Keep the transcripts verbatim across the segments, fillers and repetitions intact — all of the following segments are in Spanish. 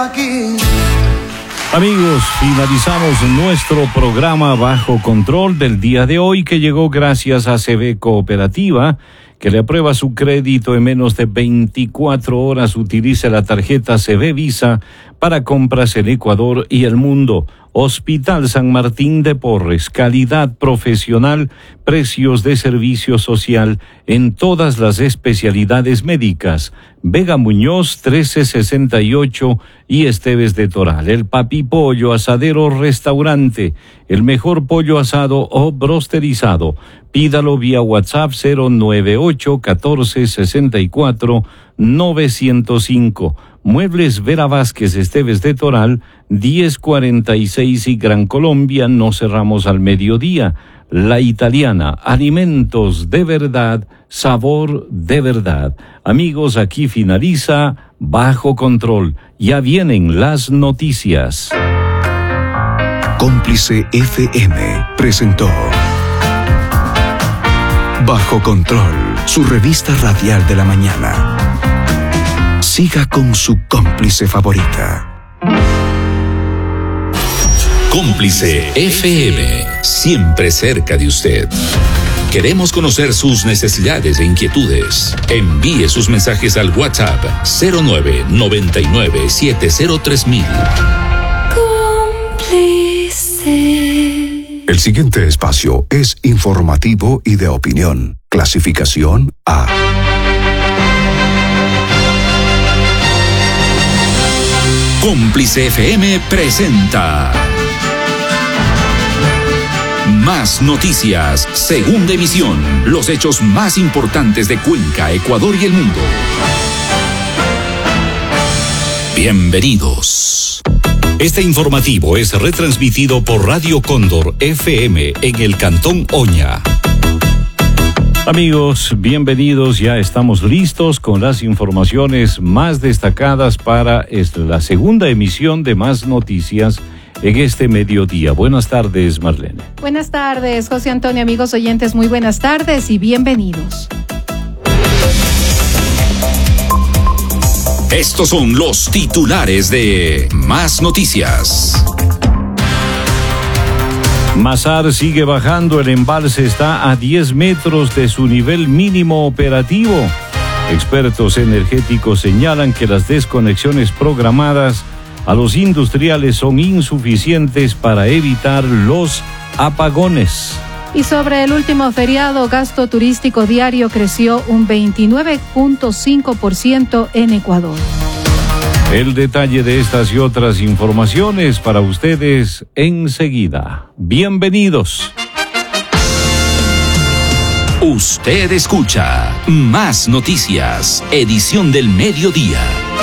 Amigos, finalizamos nuestro programa Bajo Control del día de hoy, que llegó gracias a C B Cooperativa, que le aprueba su crédito en menos de veinticuatro horas. Utilice la tarjeta C B Visa para compras en Ecuador y el mundo. Hospital San Martín de Porres, calidad profesional, precios de servicio social en todas las especialidades médicas. Vega Muñoz trece sesenta y ocho y Esteves de Toral. El Papi Pollo Asadero Restaurante, el mejor pollo asado o brosterizado. Pídalo vía WhatsApp cero nueve ocho catorce sesenta y cuatro novecientos cinco. Muebles Vera Vázquez Esteves de Toral, diez cuarenta y seis y Gran Colombia. No cerramos al mediodía. La Italiana, alimentos de verdad, sabor de verdad. Amigos, aquí finaliza Bajo Control. Ya vienen las noticias. Cómplice F M presentó Bajo Control, su revista radial de la mañana. Siga con su cómplice favorita. Cómplice F M, siempre cerca de usted. Queremos conocer sus necesidades e inquietudes. Envíe sus mensajes al WhatsApp cero nueve noventa y nueve setenta tres mil. Cómplice. El siguiente espacio es informativo y de opinión. Clasificación A. Cómplice F M presenta Más Noticias, segunda emisión. Los hechos más importantes de Cuenca, Ecuador y el mundo. Bienvenidos. Este informativo es retransmitido por Radio Cóndor F M en el Cantón Oña. Amigos, bienvenidos. Ya estamos listos con las informaciones más destacadas para esta, la segunda emisión de Más Noticias en este mediodía. Buenas tardes, Marlene. Buenas tardes, José Antonio. Amigos oyentes, muy buenas tardes y bienvenidos. Estos son los titulares de Más Noticias. Mazar sigue bajando, el embalse está a diez metros de su nivel mínimo operativo. Expertos energéticos señalan que las desconexiones programadas a los industriales son insuficientes para evitar los apagones. Y sobre el último feriado, gasto turístico diario creció un veintinueve punto cinco por ciento en Ecuador. El detalle de estas y otras informaciones para ustedes enseguida. Bienvenidos. Usted escucha Más Noticias, edición del mediodía.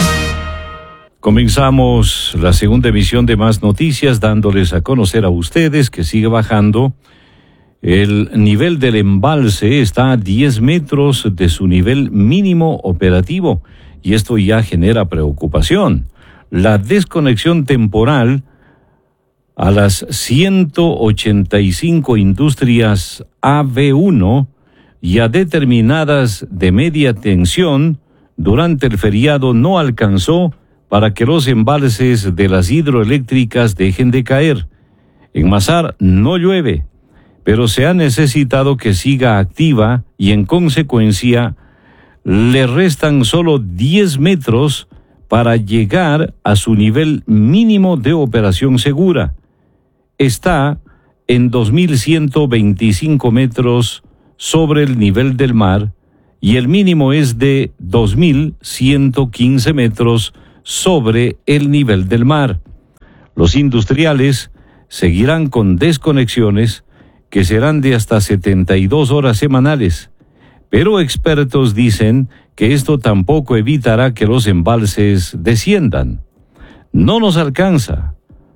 Comenzamos la segunda emisión de Más Noticias dándoles a conocer a ustedes que sigue bajando. El nivel del embalse está a diez metros de su nivel mínimo operativo. Y esto ya genera preocupación. La desconexión temporal a las ciento ochenta y cinco industrias A V uno ya determinadas de media tensión durante el feriado no alcanzó para que los embalses de las hidroeléctricas dejen de caer. En Mazar no llueve, pero se ha necesitado que siga activa y en consecuencia le restan solo diez metros para llegar a su nivel mínimo de operación segura. Está en dos mil ciento veinticinco metros sobre el nivel del mar y el mínimo es de dos mil ciento quince metros sobre el nivel del mar. Los industriales seguirán con desconexiones que serán de hasta setenta y dos horas semanales. Pero expertos dicen que esto tampoco evitará que los embalses desciendan. No nos alcanza.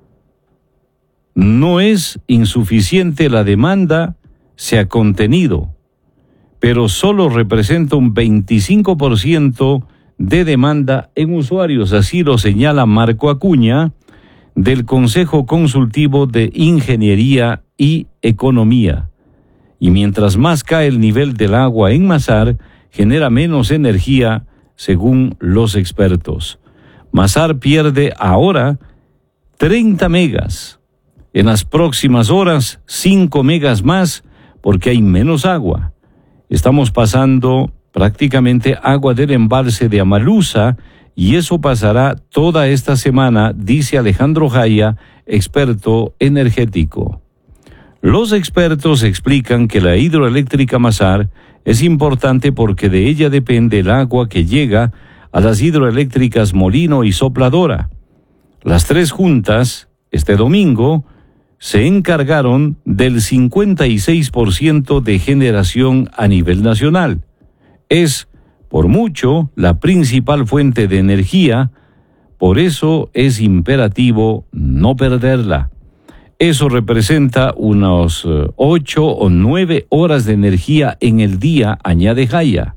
No es insuficiente la demanda, se ha contenido, pero solo representa un veinticinco por ciento de demanda en usuarios, así lo señala Marco Acuña, del Consejo Consultivo de Ingeniería y Economía. Y mientras más cae el nivel del agua en Mazar, genera menos energía, según los expertos. Masar pierde ahora treinta megas. En las próximas horas, cinco megas más porque hay menos agua. Estamos pasando prácticamente agua del embalse de Amalusa y eso pasará toda esta semana, dice Alejandro Jaya, experto energético. Los expertos explican que la hidroeléctrica Masar es importante porque de ella depende el agua que llega a las hidroeléctricas Molino y Sopladora. Las tres juntas, este domingo, se encargaron del cincuenta y seis por ciento de generación a nivel nacional. Es, por mucho, la principal fuente de energía, por eso es imperativo no perderla. Eso representa unos ocho o nueve horas de energía en el día, añade Jaya.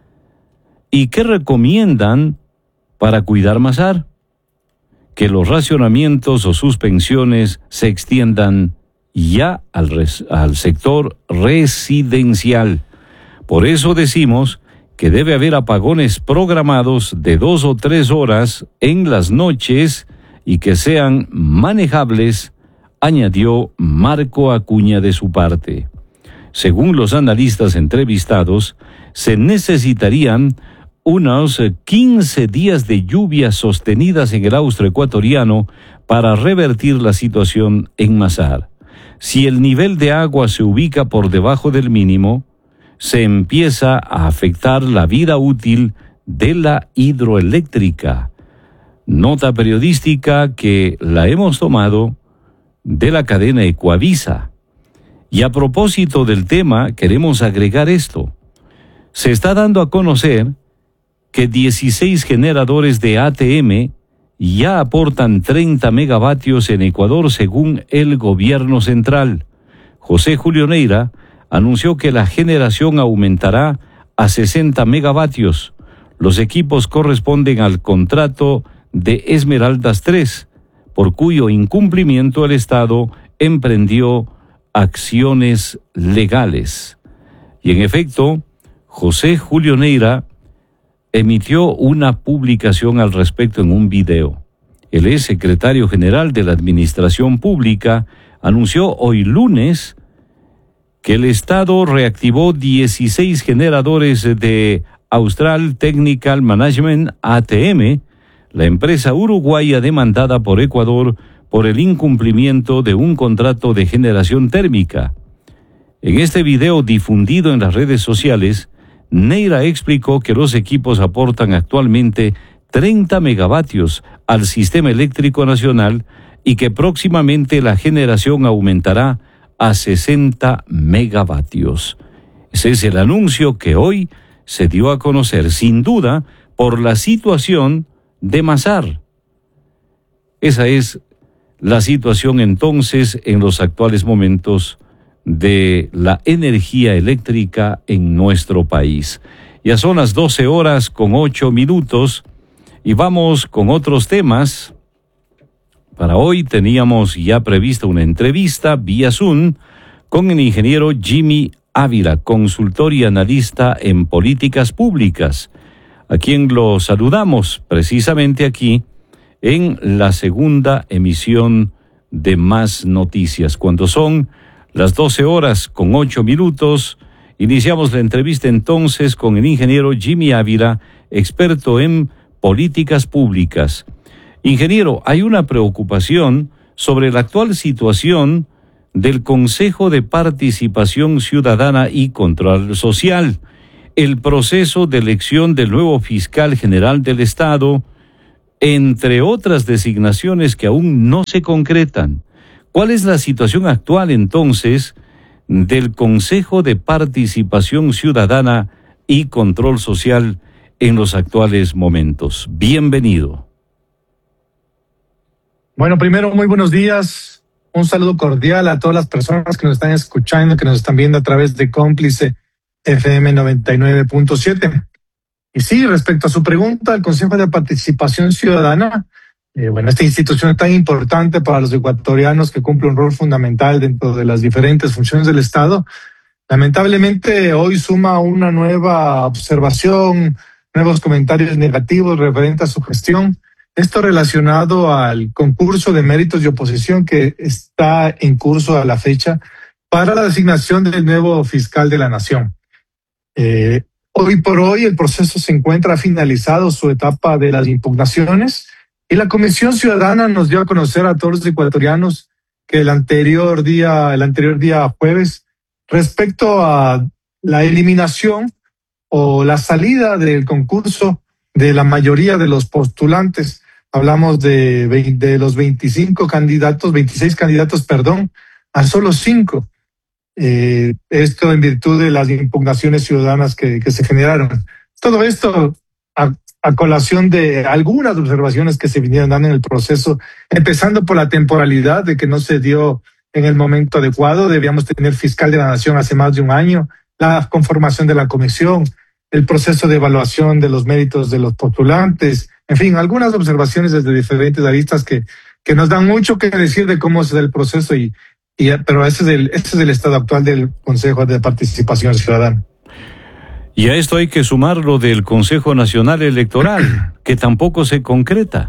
¿Y qué recomiendan para cuidar Masar? Que los racionamientos o suspensiones se extiendan ya al, res, al sector residencial. Por eso decimos que debe haber apagones programados de dos o tres horas en las noches y que sean manejables, añadió Marco Acuña de su parte. Según los analistas entrevistados, se necesitarían unos quince días de lluvias sostenidas en el austro ecuatoriano para revertir la situación en Masar. Si el nivel de agua se ubica por debajo del mínimo, se empieza a afectar la vida útil de la hidroeléctrica. Nota periodística que la hemos tomado de la cadena Ecuavisa. Y a propósito del tema, queremos agregar esto. Se está dando a conocer que dieciséis generadores de A T M ya aportan treinta megavatios en Ecuador según el gobierno central. José Julio Neira anunció que la generación aumentará a sesenta megavatios. Los equipos corresponden al contrato de Esmeraldas tres, por cuyo incumplimiento el Estado emprendió acciones legales. Y en efecto, José Julio Neira emitió una publicación al respecto en un video. El ex secretario general de la Administración Pública anunció hoy lunes que el Estado reactivó dieciséis generadores de Austral Technical Management A T M, la empresa uruguaya demandada por Ecuador por el incumplimiento de un contrato de generación térmica. En este video difundido en las redes sociales, Neira explicó que los equipos aportan actualmente treinta megavatios al sistema eléctrico nacional y que próximamente la generación aumentará a sesenta megavatios. Ese es el anuncio que hoy se dio a conocer, sin duda, por la situación de Masar. Esa es la situación entonces en los actuales momentos de la energía eléctrica en nuestro país. Ya son las doce horas con ocho minutos y vamos con otros temas. Para hoy teníamos ya prevista una entrevista vía Zoom con el ingeniero Jimmy Ávila, consultor y analista en políticas públicas, a quien lo saludamos precisamente aquí en la segunda emisión de Más Noticias. Cuando son las doce horas con ocho minutos, iniciamos la entrevista entonces con el ingeniero Jimmy Ávila, experto en políticas públicas. Ingeniero, hay una preocupación sobre la actual situación del Consejo de Participación Ciudadana y Control Social, el proceso de elección del nuevo fiscal general del Estado, entre otras designaciones que aún no se concretan. ¿Cuál es la situación actual entonces del Consejo de Participación Ciudadana y Control Social en los actuales momentos? Bienvenido. Bueno, primero, muy buenos días. Un saludo cordial a todas las personas que nos están escuchando, que nos están viendo a través de Cómplice F M noventa y nueve punto siete. Y sí, respecto a su pregunta, el Consejo de Participación Ciudadana, eh, bueno, esta institución es tan importante para los ecuatorianos que cumple un rol fundamental dentro de las diferentes funciones del Estado. Lamentablemente, hoy suma una nueva observación, nuevos comentarios negativos referentes a su gestión. Esto relacionado al concurso de méritos de oposición que está en curso a la fecha para la designación del nuevo fiscal de la Nación. Eh, hoy por hoy el proceso se encuentra finalizado su etapa de las impugnaciones y la Comisión Ciudadana nos dio a conocer a todos los ecuatorianos que el anterior día, el anterior día jueves, respecto a la eliminación o la salida del concurso de la mayoría de los postulantes. Hablamos de, de los veinticinco candidatos, veintiséis candidatos, perdón, a solo cinco. Eh, esto en virtud de las impugnaciones ciudadanas que, que se generaron. Todo esto a, a colación de algunas observaciones que se vinieron dando en el proceso, empezando por la temporalidad de que no se dio en el momento adecuado. Debíamos tener fiscal de la Nación hace más de un año, la conformación de la comisión, el proceso de evaluación de los méritos de los postulantes, en fin, algunas observaciones desde diferentes aristas que, que nos dan mucho que decir de cómo se da el proceso, y, y pero ese es, el, ese es el estado actual del Consejo de Participación Ciudadana. Y a esto hay que sumar lo del Consejo Nacional Electoral, que tampoco se concreta.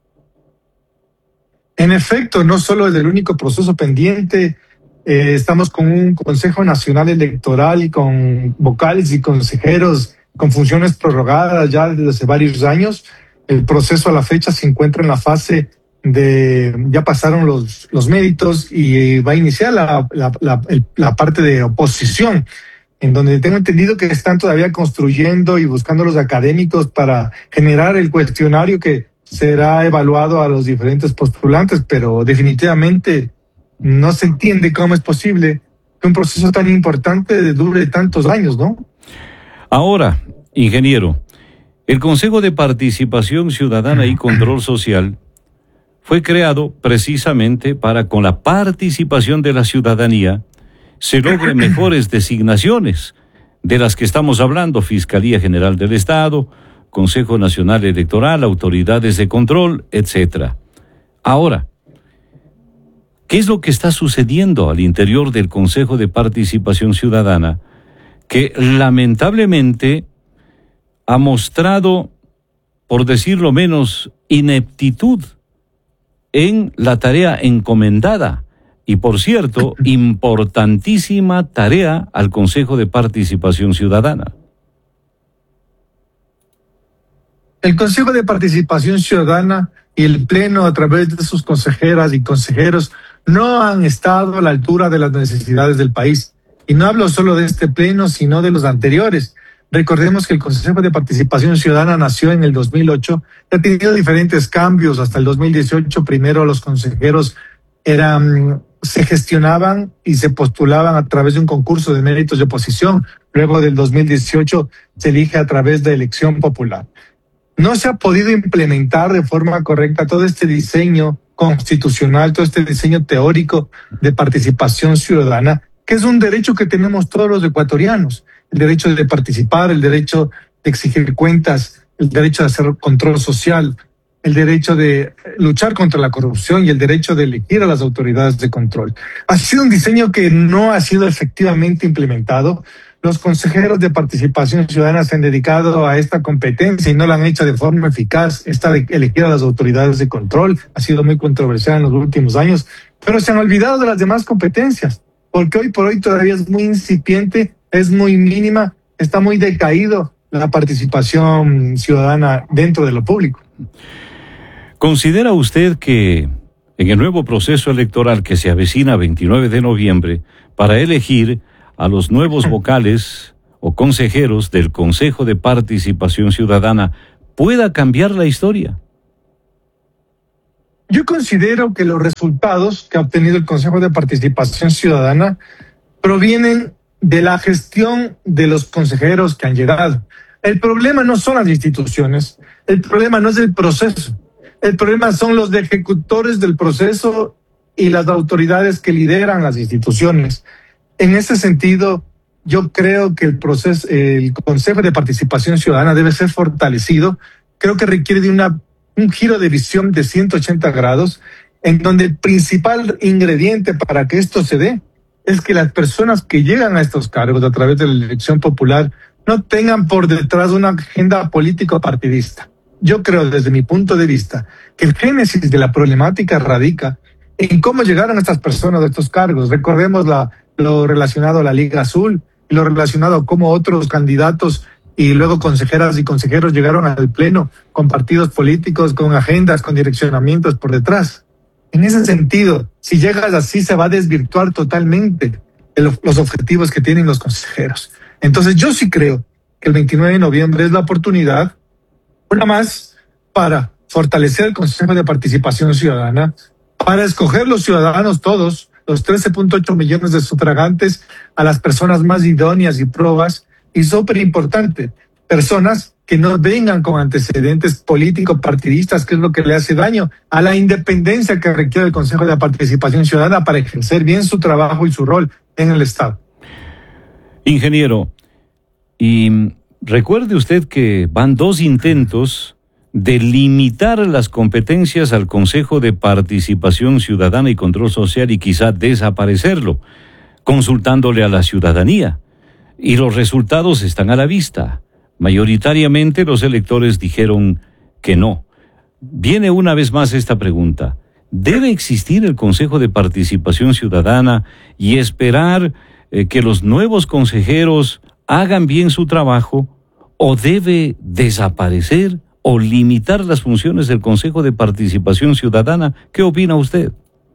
En efecto, no solo es el único proceso pendiente, eh, estamos con un Consejo Nacional Electoral y con vocales y consejeros con funciones prorrogadas ya desde hace varios años. El proceso a la fecha se encuentra en la fase de, ya pasaron los, los méritos y va a iniciar la, la, la, la parte de oposición, en donde tengo entendido que están todavía construyendo y buscando los académicos para generar el cuestionario que será evaluado a los diferentes postulantes, pero definitivamente no se entiende cómo es posible que un proceso tan importante dure tantos años, ¿no? Ahora, ingeniero, el Consejo de Participación Ciudadana y Control Social fue creado precisamente para, con la participación de la ciudadanía, se logren mejores designaciones de las que estamos hablando: Fiscalía General del Estado, Consejo Nacional Electoral, autoridades de control, etcétera. Ahora, ¿qué es lo que está sucediendo al interior del Consejo de Participación Ciudadana que lamentablemente ha mostrado, por decirlo menos, ineptitud en la tarea encomendada? Y por cierto, importantísima tarea al Consejo de Participación Ciudadana. El Consejo de Participación Ciudadana y el Pleno, a través de sus consejeras y consejeros, no han estado a la altura de las necesidades del país. Y no hablo solo de este Pleno, sino de los anteriores. Recordemos que el Consejo de Participación Ciudadana nació en el dos mil ocho, ha tenido diferentes cambios hasta el dos mil dieciocho. Primero los consejeros eran, se gestionaban y se postulaban a través de un concurso de méritos de oposición. Luego del dos mil dieciocho se elige a través de elección popular. No se ha podido implementar de forma correcta todo este diseño constitucional, todo este diseño teórico de participación ciudadana, que es un derecho que tenemos todos los ecuatorianos: el derecho de participar, el derecho de exigir cuentas, el derecho de hacer control social, el derecho de luchar contra la corrupción y el derecho de elegir a las autoridades de control. Ha sido un diseño que no ha sido efectivamente implementado. Los consejeros de participación ciudadana se han dedicado a esta competencia y no la han hecho de forma eficaz. Esta de elegir a las autoridades de control ha sido muy controversial en los últimos años, pero se han olvidado de las demás competencias, porque hoy por hoy todavía es muy incipiente, es muy mínima, está muy decaído la participación ciudadana dentro de lo público. ¿Considera usted que en el nuevo proceso electoral que se avecina veintinueve de noviembre para elegir a los nuevos vocales o consejeros del Consejo de Participación Ciudadana pueda cambiar la historia? Yo considero que los resultados que ha obtenido el Consejo de Participación Ciudadana provienen de la gestión de los consejeros que han llegado. El problema no son las instituciones, el problema no es el proceso, el problema son los ejecutores del proceso y las autoridades que lideran las instituciones. En ese sentido, yo creo que el proceso, el Consejo de Participación Ciudadana debe ser fortalecido. Creo que requiere de una, un giro de visión de ciento ochenta grados, en donde el principal ingrediente para que esto se dé es que las personas que llegan a estos cargos a través de la elección popular no tengan por detrás una agenda político partidista. yo creo desde mi punto de vista que el génesis de la problemática radica en cómo llegaron estas personas a estos cargos. Recordemos la, lo relacionado a la Liga Azul y lo relacionado a cómo otros candidatos y luego consejeras y consejeros llegaron al pleno con partidos políticos, con agendas, con direccionamientos por detrás. En ese sentido, si llegas así, se va a desvirtuar totalmente los objetivos que tienen los consejeros. Entonces yo sí creo que el veintinueve de noviembre es la oportunidad, una más, para fortalecer el Consejo de Participación Ciudadana, para escoger los ciudadanos todos, los trece punto ocho millones de sufragantes, a las personas más idóneas y probas, y súper importante, personas que no vengan con antecedentes políticos partidistas, que es lo que le hace daño a la independencia que requiere el Consejo de Participación Ciudadana para ejercer bien su trabajo y su rol en el Estado. Ingeniero, y recuerde usted que van dos intentos de limitar las competencias al Consejo de Participación Ciudadana y Control Social y quizá desaparecerlo, consultándole a la ciudadanía. Y los resultados están a la vista. Mayoritariamente los electores dijeron que no. Viene una vez más esta pregunta. ¿Debe existir el Consejo de Participación Ciudadana y esperar eh, que los nuevos consejeros hagan bien su trabajo, o debe desaparecer o limitar las funciones del Consejo de Participación Ciudadana? ¿Qué opina usted?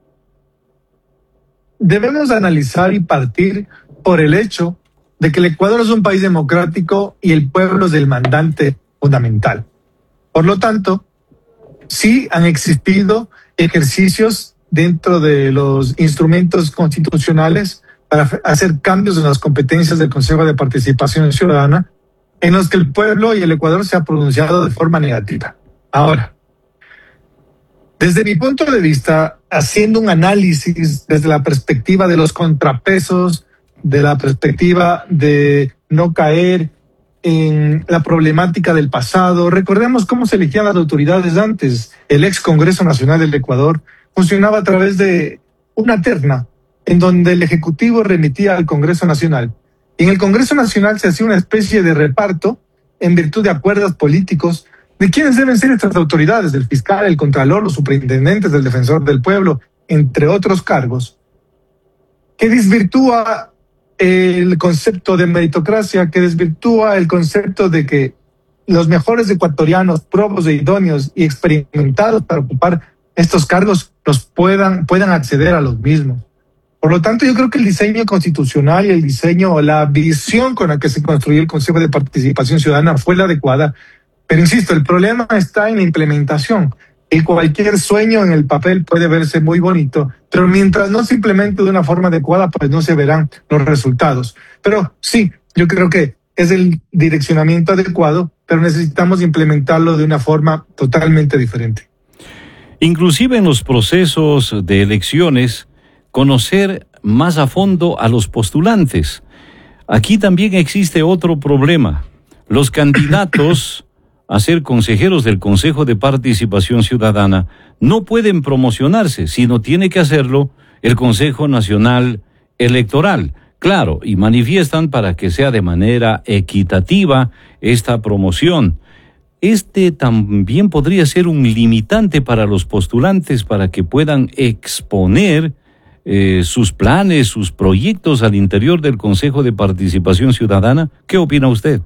Debemos analizar y partir por el hecho de que el Ecuador es un país democrático y el pueblo es el mandante fundamental. Por lo tanto, sí han existido ejercicios dentro de los instrumentos constitucionales para hacer cambios en las competencias del Consejo de Participación Ciudadana, en los que el pueblo y el Ecuador se ha pronunciado de forma negativa. Ahora, desde mi punto de vista, haciendo un análisis desde la perspectiva de los contrapesos, de la perspectiva de no caer en la problemática del pasado, recordemos cómo se elegían las autoridades antes. El ex Congreso Nacional del Ecuador funcionaba a través de una terna en donde el Ejecutivo remitía al Congreso Nacional. Y en el Congreso Nacional se hacía una especie de reparto en virtud de acuerdos políticos de quiénes deben ser estas autoridades, del fiscal, el contralor, los superintendentes, del defensor del pueblo, entre otros cargos, que desvirtúa el concepto de meritocracia, que desvirtúa el concepto de que los mejores ecuatorianos, probos e idóneos y experimentados para ocupar estos cargos los puedan, puedan acceder a los mismos. Por lo tanto, yo creo que el diseño constitucional y el diseño, la visión con la que se construyó el Consejo de Participación Ciudadana fue la adecuada. Pero insisto, el problema está en la implementación. Y cualquier sueño en el papel puede verse muy bonito, pero mientras no se implemente de una forma adecuada, pues no se verán los resultados. Pero sí, yo creo que es el direccionamiento adecuado, pero necesitamos implementarlo de una forma totalmente diferente. Inclusive en los procesos de elecciones, conocer más a fondo a los postulantes. Aquí también existe otro problema. Los candidatos a ser consejeros del Consejo de Participación Ciudadana no pueden promocionarse, sino tiene que hacerlo el Consejo Nacional Electoral. Claro, y manifiestan para que sea de manera equitativa esta promoción. Este también podría ser un limitante para los postulantes para que puedan exponer eh, sus planes, sus proyectos al interior del Consejo de Participación Ciudadana. ¿Qué opina usted?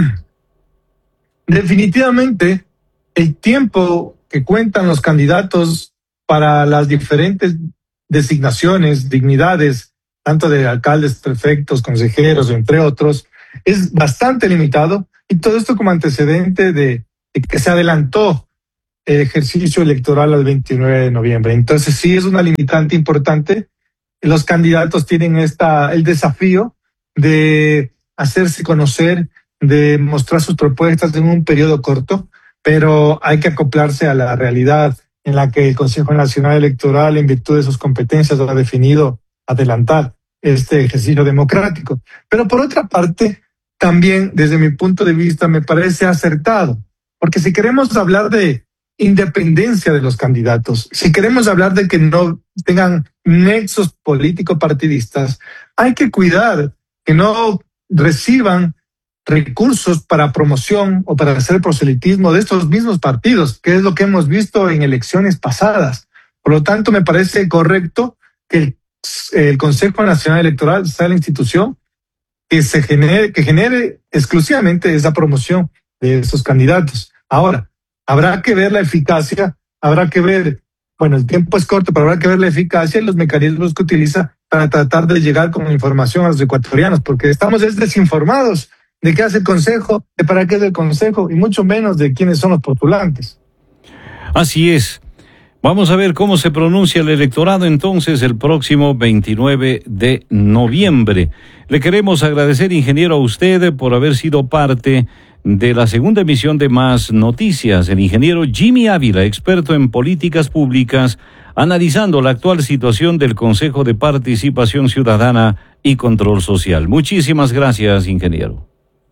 Definitivamente, el tiempo que cuentan los candidatos para las diferentes designaciones, dignidades, tanto de alcaldes, prefectos, consejeros, entre otros, es bastante limitado, y todo esto como antecedente de, de que se adelantó el ejercicio electoral al veintinueve de noviembre. Entonces sí es una limitante importante. Los candidatos tienen esta, el desafío de hacerse conocer, de mostrar sus propuestas en un periodo corto, pero hay que acoplarse a la realidad en la que el Consejo Nacional Electoral, en virtud de sus competencias, ha definido adelantar este ejercicio democrático. Pero por otra parte, también desde mi punto de vista me parece acertado, porque si queremos hablar de independencia de los candidatos, si queremos hablar de que no tengan nexos político-partidistas, hay que cuidar que no reciban recursos para promoción o para hacer proselitismo de estos mismos partidos, que es lo que hemos visto en elecciones pasadas. Por lo tanto, me parece correcto que el, el Consejo Nacional Electoral sea la institución que se genere, que genere exclusivamente esa promoción de esos candidatos. Ahora, habrá que ver la eficacia, habrá que ver, bueno, el tiempo es corto, pero habrá que ver la eficacia y los mecanismos que utiliza para tratar de llegar con información a los ecuatorianos, porque estamos desinformados de qué hace el Consejo, de para qué es el Consejo, y mucho menos de quiénes son los postulantes. Así es. Vamos a ver cómo se pronuncia el electorado entonces el próximo veintinueve de noviembre. Le queremos agradecer, ingeniero, a usted por haber sido parte de la segunda emisión de Más Noticias. El ingeniero Jimmy Ávila, experto en políticas públicas, analizando la actual situación del Consejo de Participación Ciudadana y Control Social. Muchísimas gracias, ingeniero.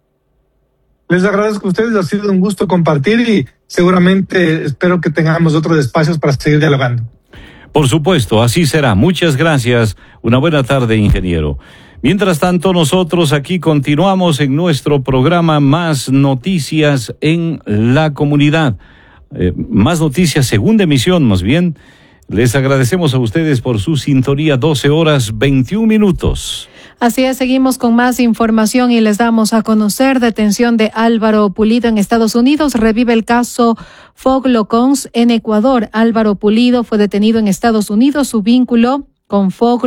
Les agradezco a ustedes, ha sido un gusto compartir y seguramente espero que tengamos otros espacios para seguir dialogando. Por supuesto, así será. Muchas gracias. Una buena tarde, ingeniero. Mientras tanto, nosotros aquí continuamos en nuestro programa Más Noticias en la Comunidad. Eh, Más Noticias, segunda emisión, más bien. Les agradecemos a ustedes por su sintonía, doce horas veintiún minutos. Así es, seguimos con más información y les damos a conocer detención de Álvaro Pulido en Estados Unidos. Revive el caso Fogloconz en Ecuador. Álvaro Pulido fue detenido en Estados Unidos. Su vínculo con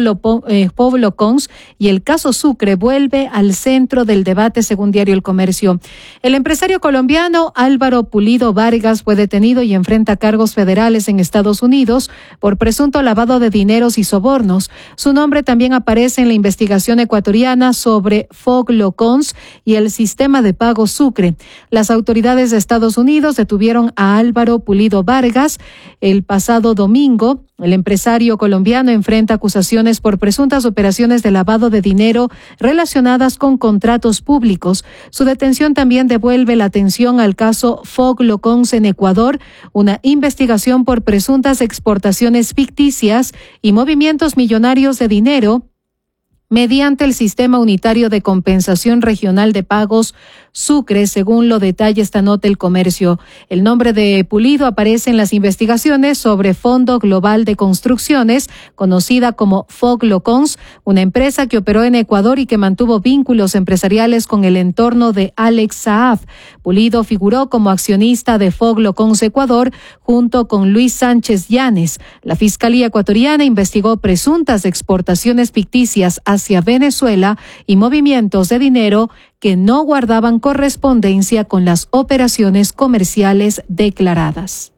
Fogloconz y el caso Sucre vuelve al centro del debate, según Diario El Comercio. El empresario colombiano Álvaro Pulido Vargas fue detenido y enfrenta cargos federales en Estados Unidos por presunto lavado de dineros y sobornos. Su nombre también aparece en la investigación ecuatoriana sobre Fogloconz y el sistema de pago Sucre. Las autoridades de Estados Unidos detuvieron a Álvaro Pulido Vargas el pasado domingo. El empresario colombiano enfrenta acusaciones por presuntas operaciones de lavado de dinero relacionadas con contratos públicos. Su detención también devuelve la atención al caso Fogloconz en Ecuador, una investigación por presuntas exportaciones ficticias y movimientos millonarios de dinero mediante el Sistema Unitario de Compensación Regional de Pagos Sucre, según lo detalla esta nota El Comercio. El nombre de Pulido aparece en las investigaciones sobre Fondo Global de Construcciones, conocida como Fogloconz, una empresa que operó en Ecuador y que mantuvo vínculos empresariales con el entorno de Alex Saab. Pulido figuró como accionista de Fogloconz Ecuador junto con Luis Sánchez Llanes. La Fiscalía ecuatoriana investigó presuntas exportaciones ficticias hacia Venezuela y movimientos de dinero que no guardaban correspondencia con las operaciones comerciales declaradas.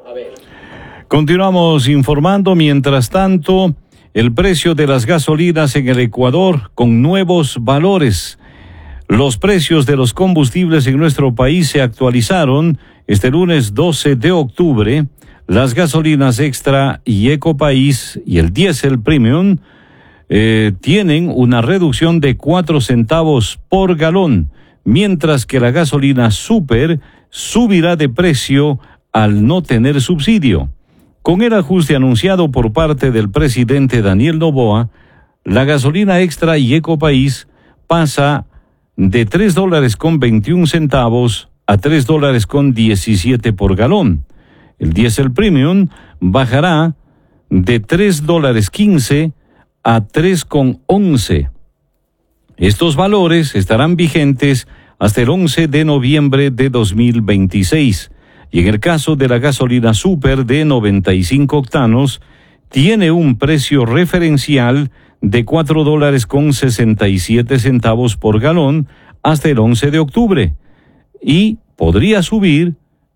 Continuamos informando. Mientras tanto, el precio de las gasolinas en el Ecuador con nuevos valores. Los precios de los combustibles en nuestro país se actualizaron este lunes doce de octubre. Las gasolinas Extra y Ecopaís y el diésel Premium Eh, tienen una reducción de cuatro centavos por galón, mientras que la gasolina Super subirá de precio al no tener subsidio. Con el ajuste anunciado por parte del presidente Daniel Noboa, la gasolina Extra y Ecopaís pasa de tres dólares con veintiún centavos a tres dólares con diecisiete por galón. El diésel Premium bajará de tres dólares quince a tres con once. Estos valores estarán vigentes hasta el once de noviembre de dos mil veintiséis. Y en el caso de la gasolina Super de noventa y cinco octanos, tiene un precio referencial de cuatro dólares con sesenta y siete centavos por galón hasta el once de octubre. Y podría subir,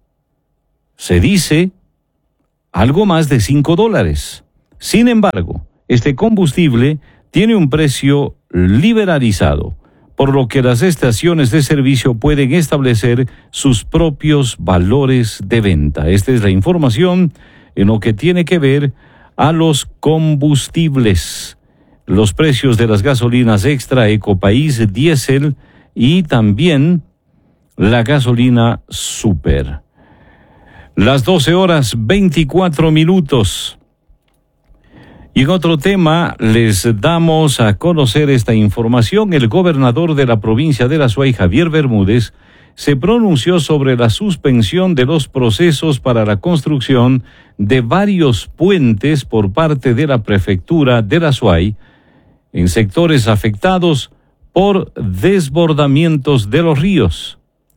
se dice, algo más de cinco dólares. Sin embargo, este combustible tiene un precio liberalizado, por lo que las estaciones de servicio pueden establecer sus propios valores de venta. Esta es la información en lo que tiene que ver a los combustibles. Los precios de las gasolinas Extra, Ecopaís, diésel y también la gasolina Super. Las doce horas veinticuatro minutos. Y en otro tema, les damos a conocer esta información. El gobernador de la provincia de La Suay, Javier Bermúdez, se pronunció sobre la suspensión de los procesos para la construcción de varios puentes por parte de la prefectura de La Suay en sectores afectados por desbordamientos de los ríos.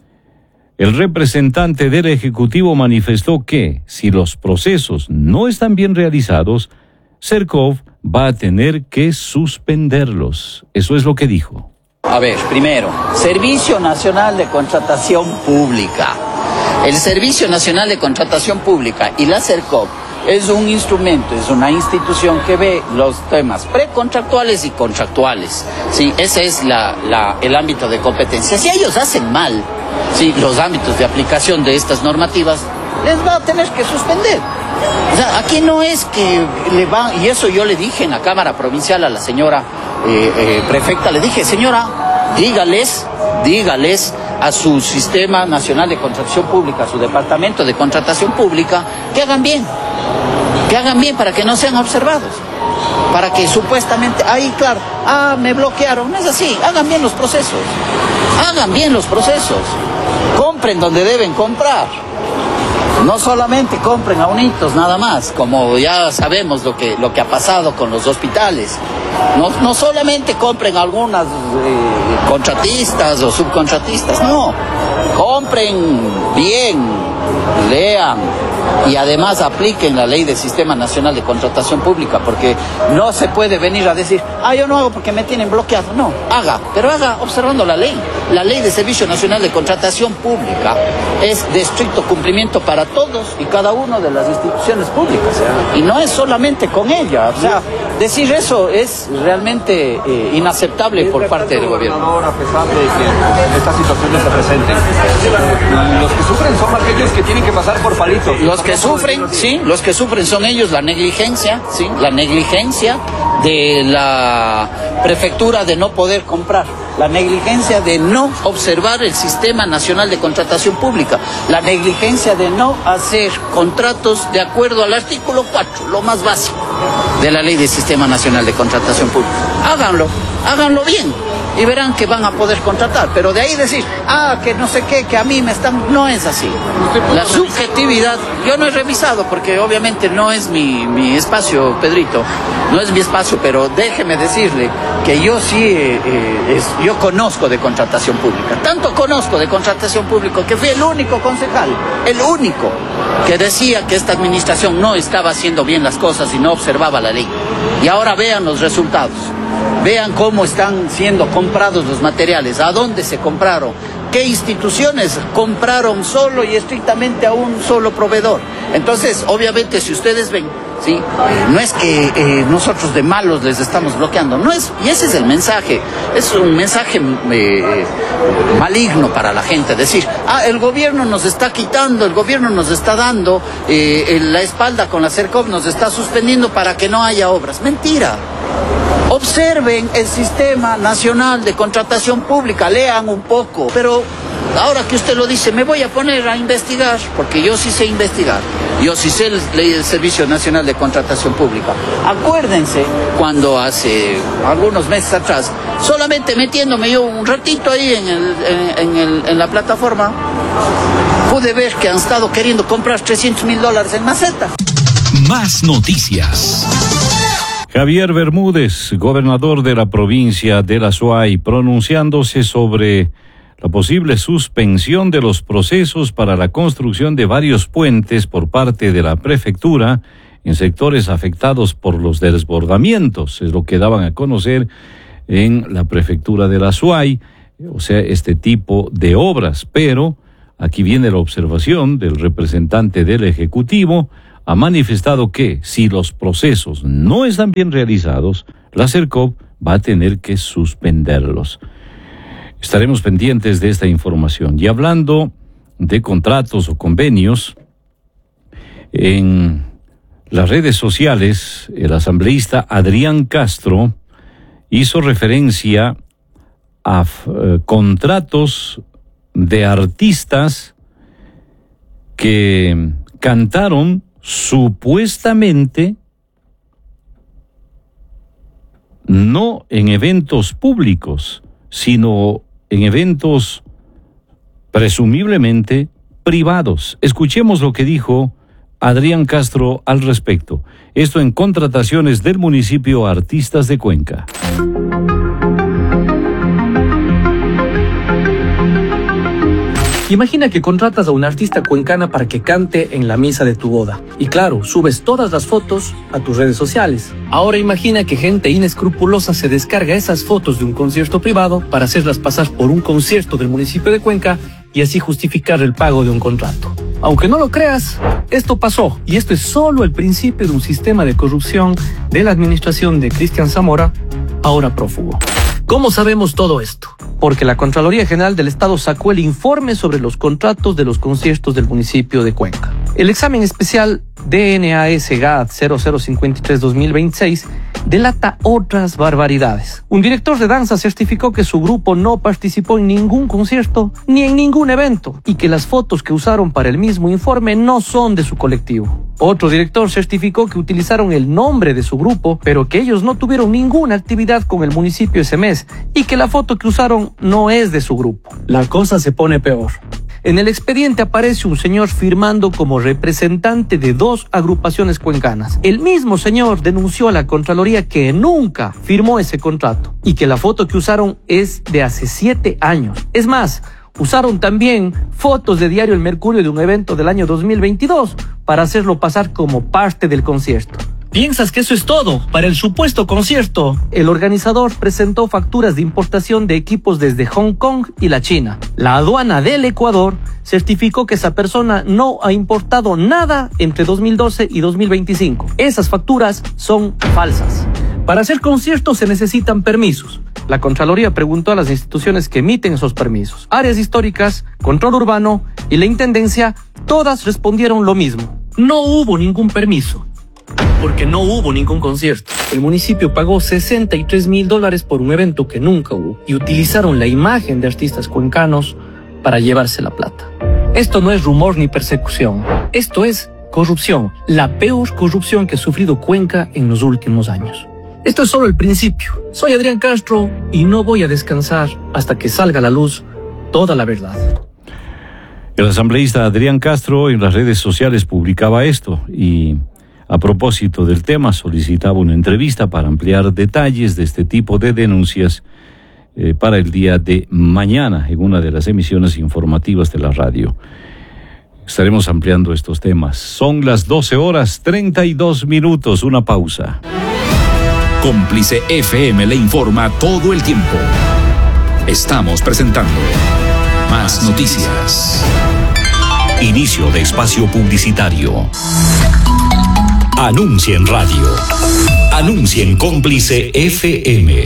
El representante del Ejecutivo manifestó que, si los procesos no están bien realizados, Sercov va a tener que suspenderlos. Eso es lo que dijo. A ver, primero, Servicio Nacional de Contratación Pública. El Servicio Nacional de Contratación Pública y la Sercov es un instrumento, es una institución que ve los temas precontractuales y contractuales. Sí, ese es la, la, el ámbito de competencia. Si ellos hacen mal, sí, los ámbitos de aplicación de estas normativas, les va a tener que suspender. O sea, aquí no es que le van, y eso yo le dije en la Cámara Provincial a la señora eh, eh, prefecta, le dije, señora, dígales, dígales a su Sistema Nacional de Contratación Pública, a su Departamento de Contratación Pública, que hagan bien, que hagan bien para que no sean observados, para que supuestamente, ahí claro, ah, me bloquearon, no es así, hagan bien los procesos, hagan bien los procesos, compren donde deben comprar. No solamente compren a unitos nada más, como ya sabemos lo que, lo que ha pasado con los hospitales. No, no solamente compren algunas eh, contratistas o subcontratistas, no. Compren bien, lean y además apliquen la ley del Sistema Nacional de Contratación Pública, porque no se puede venir a decir, ah, yo no hago porque me tienen bloqueado. No, haga, pero haga observando la ley. La ley del Servicio Nacional de Contratación Pública es de estricto cumplimiento para todos y cada uno de las instituciones públicas. Y no es solamente con ella. O sea, decir eso es realmente eh, inaceptable por parte del gobierno. A pesar de que estas situaciones se presenten, los que sufren son aquellos que tienen que pasar por palitos. Los que sufren, sí, los que sufren son ellos, la negligencia, sí, la negligencia de la prefectura de no poder comprar, la negligencia de no observar el Sistema Nacional de Contratación Pública, la negligencia de no hacer contratos de acuerdo al artículo cuatro, lo más básico de la ley del Sistema Nacional de Contratación Pública. Háganlo, háganlo bien y verán que van a poder contratar, pero de ahí decir, ah, que no sé qué, que a mí me están, no es así. La subjetividad, yo no he revisado porque obviamente no es mi, mi espacio, Pedrito, no es mi espacio, pero déjeme decirle que yo sí, eh, eh, es, yo conozco de contratación pública, tanto conozco de contratación pública que fui el único concejal, el único que decía que esta administración no estaba haciendo bien las cosas y no observaba la ley. Y ahora vean los resultados. Vean cómo están siendo comprados los materiales, a dónde se compraron, qué instituciones compraron solo y estrictamente a un solo proveedor. Entonces, obviamente, si ustedes ven, sí, no es que eh, nosotros de malos les estamos bloqueando, no es, y ese es el mensaje, es un mensaje eh, maligno para la gente, decir, ah, el gobierno nos está quitando, el gobierno nos está dando eh, la espalda con la Sercov, nos está suspendiendo para que no haya obras. Mentira. Observen el Sistema Nacional de Contratación Pública, lean un poco, pero ahora que usted lo dice, me voy a poner a investigar, porque yo sí sé investigar, yo sí sé la ley del Servicio Nacional de Contratación Pública. Acuérdense cuando hace algunos meses atrás, solamente metiéndome yo un ratito ahí en, el, en, en, el, en la plataforma, pude ver que han estado queriendo comprar trescientos mil dólares en maceta. Más noticias. Javier Bermúdez, gobernador de la provincia de La Suay, pronunciándose sobre la posible suspensión de los procesos para la construcción de varios puentes por parte de la prefectura en sectores afectados por los desbordamientos, es lo que daban a conocer en la prefectura de La Suay, o sea, este tipo de obras. Pero aquí viene la observación del representante del Ejecutivo. Ha manifestado que si los procesos no están bien realizados, la Sercov va a tener que suspenderlos. Estaremos pendientes de esta información. Y hablando de contratos o convenios, en las redes sociales, el asambleísta Adrián Castro hizo referencia a eh, contratos de artistas que cantaron supuestamente no en eventos públicos, sino en eventos presumiblemente privados. Escuchemos lo que dijo Adrián Castro al respecto. Esto en contrataciones del municipio a artistas de Cuenca. Imagina que contratas a una artista cuencana para que cante en la misa de tu boda. Y claro, subes todas las fotos a tus redes sociales. Ahora imagina que gente inescrupulosa se descarga esas fotos de un concierto privado para hacerlas pasar por un concierto del municipio de Cuenca y así justificar el pago de un contrato. Aunque no lo creas, esto pasó. Y esto es solo el principio de un sistema de corrupción de la administración de Cristian Zamora, ahora prófugo. ¿Cómo sabemos todo esto? Porque la Contraloría General del Estado sacó el informe sobre los contratos de los conciertos del municipio de Cuenca. El examen especial D N A S G A D cero cero cinco tres dos mil veintiséis delata otras barbaridades. Un director de danza certificó que su grupo no participó en ningún concierto ni en ningún evento y que las fotos que usaron para el mismo informe no son de su colectivo. Otro director certificó que utilizaron el nombre de su grupo, pero que ellos no tuvieron ninguna actividad con el municipio ese mes y que la foto que usaron no es de su grupo. La cosa se pone peor. En el expediente aparece un señor firmando como representante de dos agrupaciones cuencanas. El mismo señor denunció a la Contraloría que nunca firmó ese contrato y que la foto que usaron es de hace siete años. Es más, usaron también fotos de Diario El Mercurio de un evento del año dos mil veintidós para hacerlo pasar como parte del concierto. ¿Piensas que eso es todo para el supuesto concierto? El organizador presentó facturas de importación de equipos desde Hong Kong y la China. La aduana del Ecuador certificó que esa persona no ha importado nada entre dos mil doce y dos mil veinticinco. Esas facturas son falsas. Para hacer conciertos se necesitan permisos. La Contraloría preguntó a las instituciones que emiten esos permisos. Áreas históricas, control urbano y la intendencia, todas respondieron lo mismo. No hubo ningún permiso, porque no hubo ningún concierto. El municipio pagó sesenta y tres mil dólares por un evento que nunca hubo y utilizaron la imagen de artistas cuencanos para llevarse la plata. Esto no es rumor ni persecución. Esto es corrupción, la peor corrupción que ha sufrido Cuenca en los últimos años. Esto es solo el principio. Soy Adrián Castro y no voy a descansar hasta que salga a la luz toda la verdad. El asambleísta Adrián Castro en las redes sociales publicaba esto y a propósito del tema solicitaba una entrevista para ampliar detalles de este tipo de denuncias eh, para el día de mañana en una de las emisiones informativas de la radio. Estaremos ampliando estos temas. Son las doce horas treinta y dos minutos, una pausa. Cómplice F M le informa todo el tiempo. Estamos presentando Más Noticias. Inicio de espacio publicitario. Anuncia en radio. Anuncia en Cómplice F M.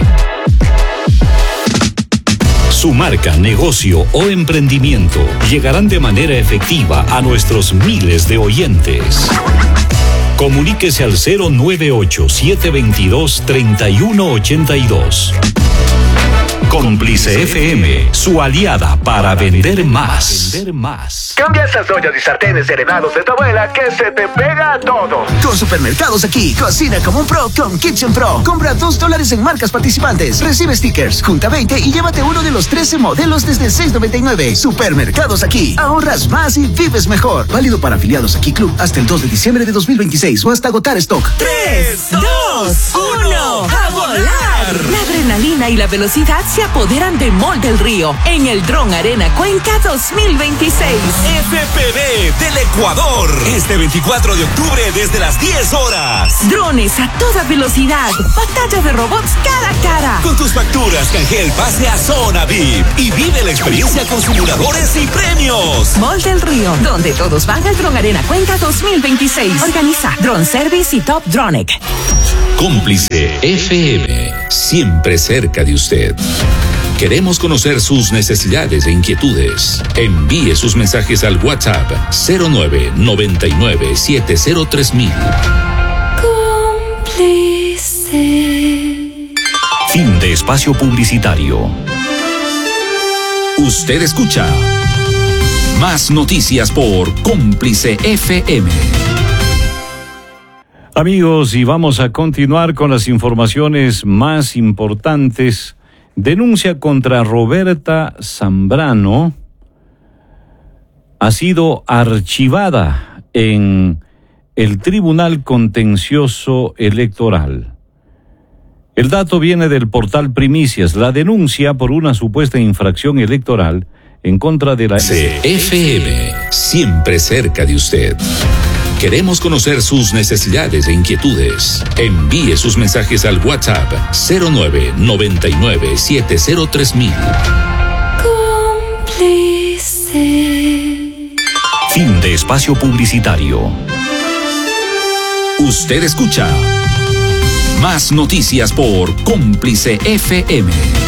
Su marca, negocio o emprendimiento llegarán de manera efectiva a nuestros miles de oyentes. Comuníquese al cero nueve ocho, siete dos dos, tres uno ocho dos. Cómplice F M, su aliada para vender más. Vender más. Cambia esas ollas y sartenes heredados de tu abuela que se te pega a todo. Con Supermercados Aquí, cocina como un pro con Kitchen Pro. Compra dos dólares en marcas participantes. Recibe stickers, junta veinte y llévate uno de los trece modelos desde seis noventa y nueve. Supermercados Aquí, ahorras más y vives mejor. Válido para afiliados Aquí Club hasta el dos de diciembre de dos mil veintiséis o hasta agotar stock. tres, dos, uno, ¡a volar! La adrenalina y la velocidad se apoderan de Mall del Río en el Dron Arena Cuenca dos mil veintiséis. F P V del Ecuador. Este veinticuatro de octubre desde las diez horas. Drones a toda velocidad. Batalla de robots cara a cara. Con tus facturas canjea el pase a Zona V I P y vive la experiencia con simuladores y premios. Mall del Río, donde todos van al Dron Arena Cuenca dos mil veintiséis. Organiza Drone Service y Top Dronic. Cómplice F M, siempre cerca de usted. Queremos conocer sus necesidades e inquietudes. Envíe sus mensajes al WhatsApp cero nueve, noventa y nueve, setenta tres mil. Cómplice. Fin de espacio publicitario. Usted escucha Más Noticias por Cómplice F M. Amigos, y vamos a continuar con las informaciones más importantes. Denuncia contra Roberta Zambrano ha sido archivada en el Tribunal Contencioso Electoral. El dato viene del portal Primicias. La denuncia por una supuesta infracción electoral en contra de la C F M, siempre cerca de usted. Queremos conocer sus necesidades e inquietudes. Envíe sus mensajes al WhatsApp cero nueve noventa y nueve siete cero tres mil. Cómplice. Fin de espacio publicitario. Usted escucha Más Noticias por Cómplice F M.